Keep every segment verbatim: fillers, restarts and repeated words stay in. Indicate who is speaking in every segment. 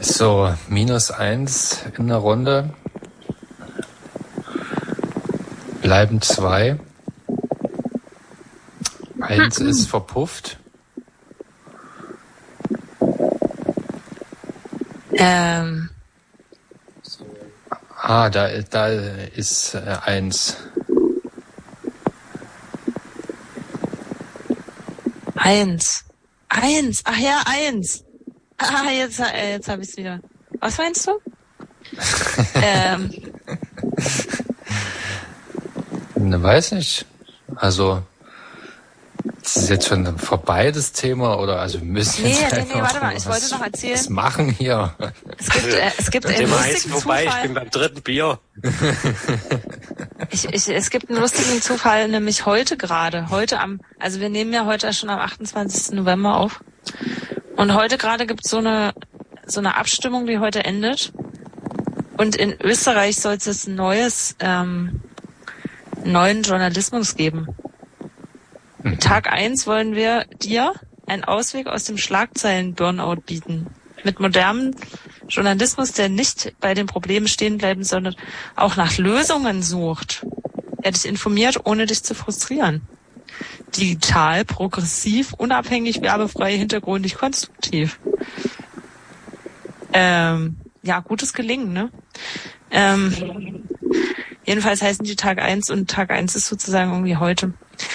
Speaker 1: So, minus eins in der Runde. Bleiben zwei. Eins ist verpufft.
Speaker 2: Ähm.
Speaker 1: Ah, da, da ist äh, eins.
Speaker 2: Eins. Eins. Ach ja, eins. Ah, jetzt, äh, jetzt habe ich es wieder. Was meinst du? ähm.
Speaker 1: Ne, weiß nicht. Also, ist es jetzt schon vorbei, das Thema? Oder also wir müssen
Speaker 2: nee,
Speaker 1: jetzt
Speaker 2: nee,
Speaker 1: einfach
Speaker 2: nee, warte mal, ich
Speaker 1: was,
Speaker 2: wollte noch erzählen.
Speaker 1: was machen hier.
Speaker 2: Es gibt, äh, es gibt einen
Speaker 3: Thema
Speaker 2: lustigen
Speaker 3: eins vorbei,
Speaker 2: Zufall.
Speaker 3: ich bin beim dritten Bier.
Speaker 2: Ich, ich, es gibt einen lustigen Zufall, nämlich heute gerade. Heute am, also wir nehmen ja heute schon am achtundzwanzigsten November auf. Und heute gerade gibt es so eine, so eine Abstimmung, die heute endet. Und in Österreich soll es jetzt ein neues, ähm, neuen Journalismus geben. Mhm. Tag eins wollen wir dir einen Ausweg aus dem Schlagzeilen-Burnout bieten. Mit modernem Journalismus, der nicht bei den Problemen stehen bleibt, sondern auch nach Lösungen sucht. Er dich informiert, ohne dich zu frustrieren. Digital, progressiv, unabhängig, werbefrei, hintergründig, konstruktiv. Ähm, ja, gutes Gelingen, ne? Ähm, jedenfalls heißen die Tag eins und Tag eins ist sozusagen irgendwie heute.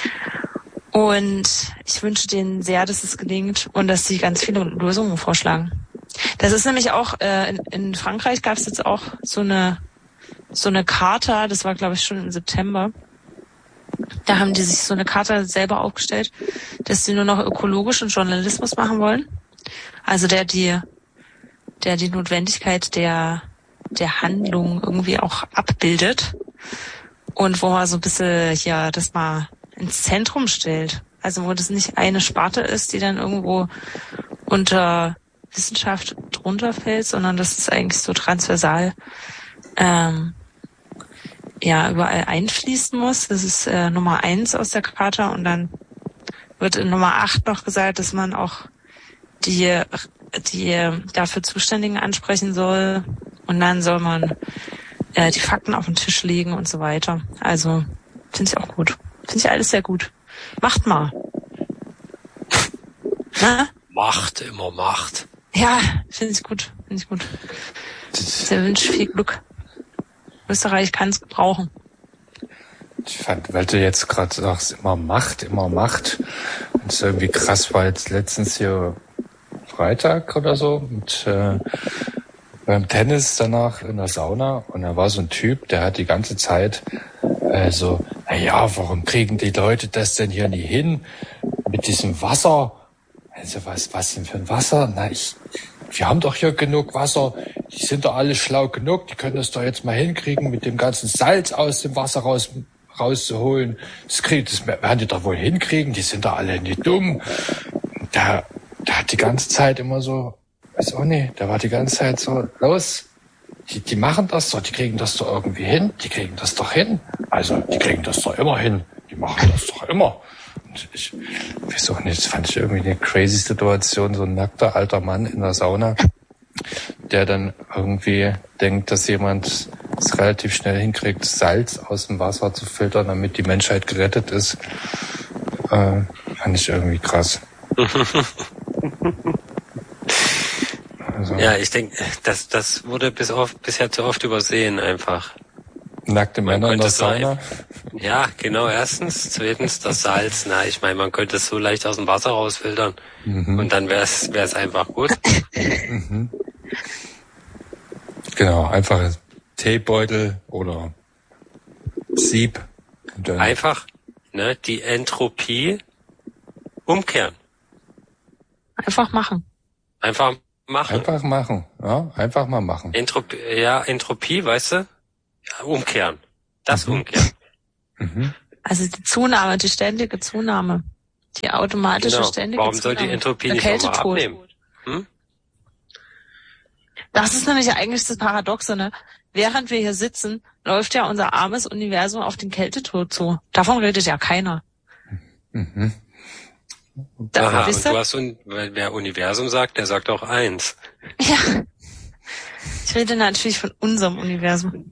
Speaker 2: Und ich wünsche denen sehr, dass es gelingt und dass sie ganz viele Lösungen vorschlagen. Das ist nämlich auch, äh, in, in Frankreich gab es jetzt auch so eine so eine Charta, das war glaube ich schon im September. Da haben die sich so eine Charta selber aufgestellt, dass sie nur noch ökologischen Journalismus machen wollen. Also der die der die Notwendigkeit der der Handlung irgendwie auch abbildet und wo man so ein bisschen hier das mal ins Zentrum stellt. Also wo das nicht eine Sparte ist, die dann irgendwo unter Wissenschaft drunter fällt, sondern dass es eigentlich so transversal ähm, ja überall einfließen muss. Das ist äh, Nummer eins aus der Charta und dann wird in Nummer acht noch gesagt, dass man auch die die dafür Zuständigen ansprechen soll und dann soll man äh, die Fakten auf den Tisch legen und so weiter. Also finde ich auch gut. Finde ich alles sehr gut. Macht mal. Na?
Speaker 3: Macht, immer Macht.
Speaker 2: Ja, finde ich gut. Finde ich gut. Ich wünsche viel Glück. Österreich kann es gebrauchen.
Speaker 1: Ich fand, weil du jetzt gerade sagst, immer Macht, immer Macht. Das ist irgendwie krass, war jetzt letztens hier Freitag oder so mit äh, beim Tennis danach in der Sauna und da war so ein Typ, der hat die ganze Zeit äh, so, naja, warum kriegen die Leute das denn hier nie hin mit diesem Wasser? Also was, was denn für ein Wasser? Na, ich, wir haben doch hier genug Wasser. Die sind doch alle schlau genug. Die können das doch jetzt mal hinkriegen, mit dem ganzen Salz aus dem Wasser raus, rauszuholen. Das kriegen, das werden die doch wohl hinkriegen. Die sind doch alle nicht dumm. Da, da hat die ganze Zeit immer so, weiß auch nicht, da war die ganze Zeit so, los. Die, die machen das doch, die kriegen das doch irgendwie hin. Die kriegen das doch hin. Also, die kriegen das doch immer hin. Die machen das doch immer. Und ich weiß auch nicht, das fand ich irgendwie eine crazy Situation, so ein nackter alter Mann in der Sauna, der dann irgendwie denkt, dass jemand es relativ schnell hinkriegt, Salz aus dem Wasser zu filtern, damit die Menschheit gerettet ist. Äh, fand ich irgendwie krass.
Speaker 3: Also, ja, ich denke, das, das wurde bis oft, bisher zu oft übersehen einfach.
Speaker 1: Nackte Männer in der Sauna?
Speaker 3: So, ja, genau, erstens. Zweitens, das Salz. Na, ich meine, man könnte es so leicht aus dem Wasser rausfiltern. Mhm. Und dann wäre es wäre es einfach gut.
Speaker 1: Mhm. Genau, einfach Teebeutel oder Sieb. Und dann
Speaker 3: einfach, ne, die Entropie umkehren.
Speaker 2: Einfach machen.
Speaker 3: Einfach machen.
Speaker 1: Einfach machen, ja, einfach mal machen.
Speaker 3: Entropie, ja, Entropie, weißt du? Ja, umkehren. Das mhm. umkehren.
Speaker 2: Mhm. Also die Zunahme, die ständige Zunahme. Die automatische
Speaker 3: genau.
Speaker 2: ständige
Speaker 3: Warum
Speaker 2: Zunahme.
Speaker 3: soll die Entropie nicht nochmal abnehmen? Hm?
Speaker 2: Das ist nämlich eigentlich das Paradoxe, ne? Während wir hier sitzen, läuft ja unser armes Universum auf den Kältetod zu. Davon redet ja keiner.
Speaker 1: Mhm.
Speaker 3: Da, Aha, und du hast, wer Universum sagt, der sagt auch eins.
Speaker 2: Ja. Ich rede natürlich von unserem Universum.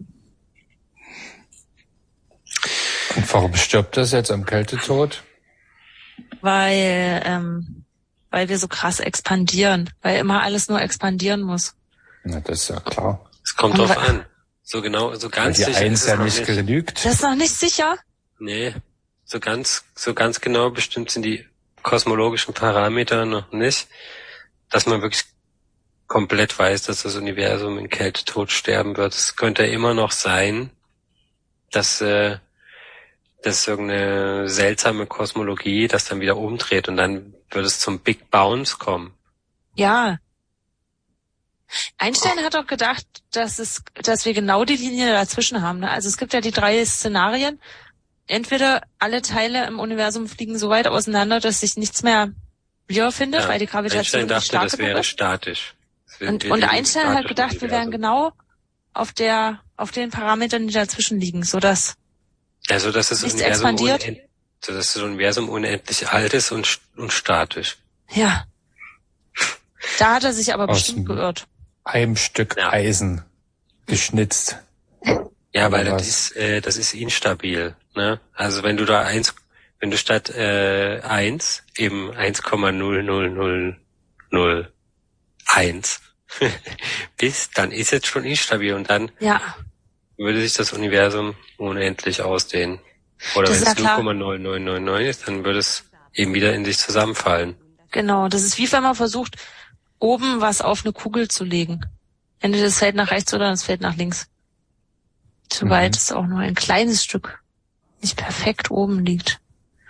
Speaker 1: Und warum stirbt das jetzt am Kältetod?
Speaker 2: Weil, ähm, weil wir so krass expandieren, weil immer alles nur expandieren muss.
Speaker 1: Na, das ist ja klar.
Speaker 3: Es kommt drauf an. So genau, so ganz
Speaker 1: sicher.
Speaker 3: Weil
Speaker 1: die Eins ja nicht genügt.
Speaker 2: Das ist noch nicht sicher?
Speaker 3: Nee, so ganz, so ganz genau bestimmt sind die kosmologischen Parameter noch nicht, dass man wirklich komplett weiß, dass das Universum in Kältetod sterben wird. Es könnte immer noch sein, dass, äh, dass irgendeine seltsame Kosmologie das dann wieder umdreht und dann wird es zum Big Bounce kommen.
Speaker 2: Ja. Einstein hat auch gedacht, dass es, dass wir genau die Linie dazwischen haben. Ne? Also es gibt ja die drei Szenarien. Entweder alle Teile im Universum fliegen so weit auseinander, dass sich nichts mehr wiederfindet, ja, weil die Gravitation
Speaker 3: Einstein dachte,
Speaker 2: stark
Speaker 3: das wäre
Speaker 2: ist.
Speaker 3: statisch. Das
Speaker 2: und und Einstein hat gedacht, Universum. Wir wären genau auf der auf den Parametern, die dazwischen liegen, so dass
Speaker 3: also dass das Universum unend, so dass das Universum unendlich alt ist und und statisch.
Speaker 2: Ja. Da hat er sich aber Aus bestimmt geirrt.
Speaker 1: Einem Stück ja. Eisen geschnitzt.
Speaker 3: Ja, weil das ist, äh, das ist instabil, ne? Also wenn du da eins, wenn du statt äh, eins eben eins Komma null null null null eins bist, dann ist es schon instabil und dann
Speaker 2: ja.
Speaker 3: würde sich das Universum unendlich ausdehnen. Oder wenn es null Komma null null null neun ist, dann würde es eben wieder in sich zusammenfallen.
Speaker 2: Genau, das ist wie wenn man versucht, oben was auf eine Kugel zu legen. Entweder das fällt nach rechts oder das fällt nach links. Soweit mhm. es auch nur ein kleines Stück nicht perfekt oben liegt.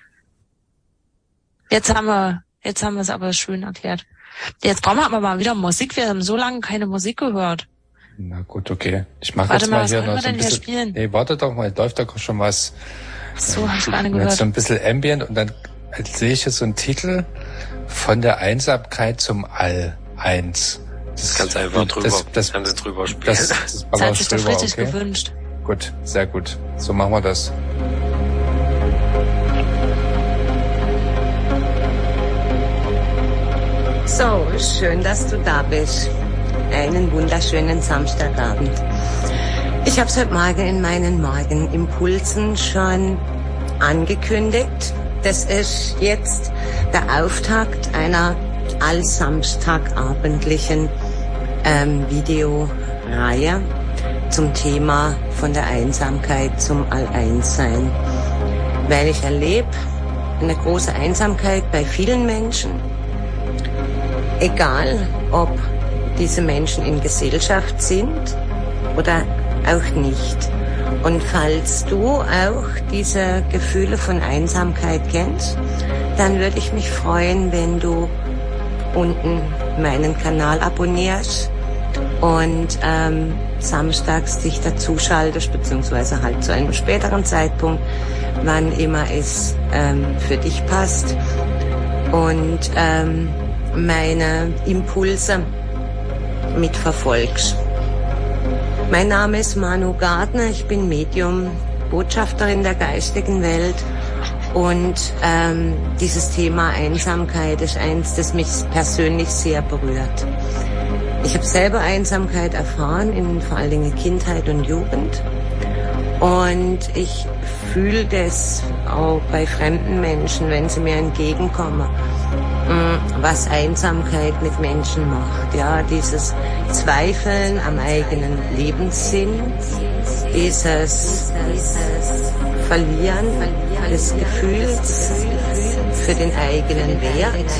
Speaker 2: Jetzt haben wir, jetzt haben wir es aber schön erklärt. Jetzt brauchen wir aber mal wieder Musik. Wir haben so lange keine Musik gehört.
Speaker 1: Na gut, okay. Ich mache
Speaker 2: jetzt
Speaker 1: mal,
Speaker 2: mal
Speaker 1: hier noch
Speaker 2: so ein bisschen.
Speaker 1: Spielen? Nee, warte doch mal, läuft doch schon was.
Speaker 2: Ach so, hab ich gar nicht gehört.
Speaker 1: Jetzt so ein bisschen Ambient und dann sehe ich jetzt so einen Titel von der Einsamkeit zum All eins.
Speaker 3: Das kannst du einfach drüber,
Speaker 1: das, das,
Speaker 3: kannst du drüber spielen.
Speaker 1: Das, das,
Speaker 2: das hat sich doch richtig
Speaker 1: okay.
Speaker 2: gewünscht.
Speaker 1: Gut, sehr gut. So machen wir das.
Speaker 4: So, schön, dass du da bist. Einen wunderschönen Samstagabend. Ich habe es heute Morgen in meinen Morgenimpulsen schon angekündigt. Das ist jetzt der Auftakt einer allsamstagabendlichen ähm, Videoreihe zum Thema von der Einsamkeit zum All-Eins-Sein. Weil ich erlebe eine große Einsamkeit bei vielen Menschen. Egal, ob diese Menschen in Gesellschaft sind oder auch nicht. Und falls du auch diese Gefühle von Einsamkeit kennst, dann würde ich mich freuen, wenn du unten meinen Kanal abonnierst und ähm, samstags dich dazuschaltest, beziehungsweise halt zu einem späteren Zeitpunkt, wann immer es ähm, für dich passt. Und ähm, meine Impulse mitverfolgst. Mein Name ist Manu Gardner, ich bin Medium, Botschafterin der geistigen Welt und ähm, dieses Thema Einsamkeit ist eins, das mich persönlich sehr berührt. Ich habe selber Einsamkeit erfahren, in vor allen Dingen Kindheit und Jugend, und ich fühle das auch bei fremden Menschen, wenn sie mir entgegenkommen, was Einsamkeit mit Menschen macht. Ja, dieses Zweifeln am eigenen Lebenssinn, dieses Verlieren des Gefühls für den eigenen Wert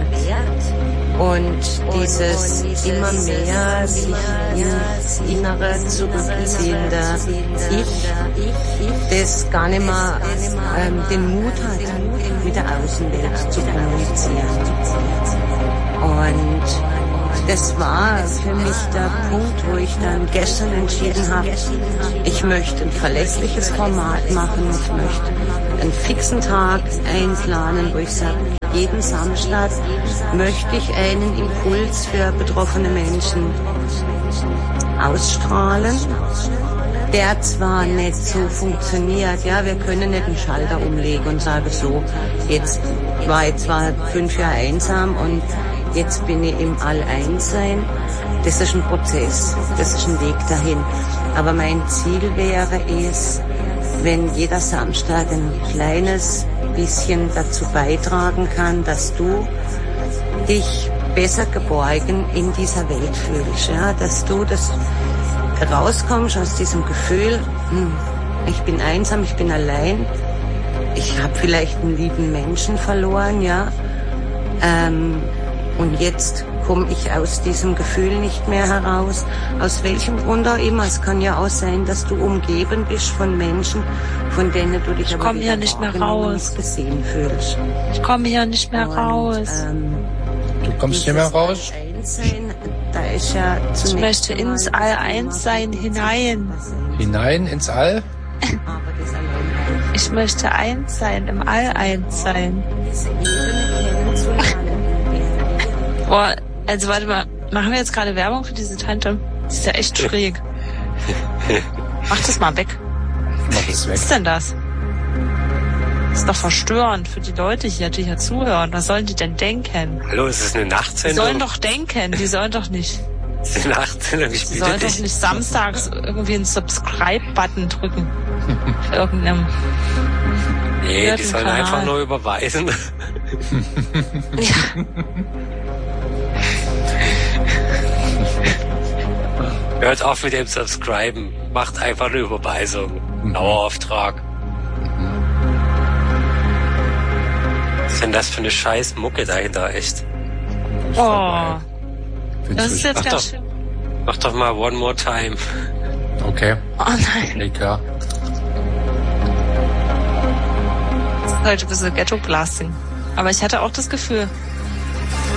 Speaker 4: und dieses immer mehr sich ins Innere zurückziehende Ich, das gar nicht mehr ähm, den Mut hat, mit der Außenwelt zu kommunizieren. Und das war für mich der Punkt, wo ich dann gestern entschieden habe, ich möchte ein verlässliches Format machen, ich möchte einen fixen Tag einplanen, wo ich sage, jeden Samstag möchte ich einen Impuls für betroffene Menschen ausstrahlen, der zwar nicht so funktioniert, ja, wir können nicht einen Schalter umlegen und sagen so, jetzt war ich zwar fünf Jahre einsam und jetzt bin ich im All-Eins-Sein. Das ist ein Prozess, das ist ein Weg dahin. Aber mein Ziel wäre es, wenn jeder Samstag ein kleines bisschen dazu beitragen kann, dass du dich besser geborgen in dieser Welt fühlst, ja, dass du das rauskommst aus diesem Gefühl, hm, ich bin einsam, ich bin allein, ich habe vielleicht einen lieben Menschen verloren, ja, ähm, und jetzt komme ich aus diesem Gefühl nicht mehr heraus, aus welchem Grund auch immer. Es kann ja auch sein, dass du umgeben bist von Menschen, von denen du dich
Speaker 2: ich
Speaker 4: aber
Speaker 2: hier nicht mehr raus.
Speaker 4: Nicht gesehen fühlst.
Speaker 2: Ich komme hier nicht mehr
Speaker 4: und,
Speaker 2: raus.
Speaker 4: Ähm,
Speaker 1: Du kommst nicht mehr raus?
Speaker 4: All-Eins-Sein, da ist ja
Speaker 2: Ich möchte ins All-Eins-Sein hinein.
Speaker 1: Hinein ins All?
Speaker 2: Ich möchte eins sein, im All-Eins sein. Boah, also warte mal, machen wir jetzt gerade Werbung für diese Tante? Die ist ja echt schräg. Mach das mal weg.
Speaker 1: Mach es weg.
Speaker 2: Was ist denn das? Das ist doch verstörend für die Leute hier, die hier zuhören. Was sollen die denn denken?
Speaker 3: Hallo, ist es eine
Speaker 2: Die
Speaker 3: Nachtsendung?
Speaker 2: sollen doch denken, die sollen doch nicht.
Speaker 3: Ist es eine Nachtsendung? Ich
Speaker 2: Die
Speaker 3: bitte
Speaker 2: sollen doch
Speaker 3: dich.
Speaker 2: nicht samstags irgendwie einen Subscribe-Button drücken. Auf irgendeinem.
Speaker 3: Nee, die sollen
Speaker 2: Kanal.
Speaker 3: einfach nur überweisen.
Speaker 2: Ja.
Speaker 3: Hört auf mit dem Subscriben. Macht einfach eine Überweisung. Dauerauftrag. Was ist denn das für eine scheiß Mucke dahinter, echt?
Speaker 2: Oh,
Speaker 1: Findest
Speaker 2: das ist
Speaker 1: du-
Speaker 2: jetzt
Speaker 3: Ach
Speaker 2: ganz
Speaker 3: doch.
Speaker 2: schön.
Speaker 3: Mach doch mal One More Time.
Speaker 1: Okay,
Speaker 2: Oh nein,
Speaker 1: nee, klar.
Speaker 2: das ist heute ein bisschen Ghetto-Blasting. Aber ich hatte auch das Gefühl,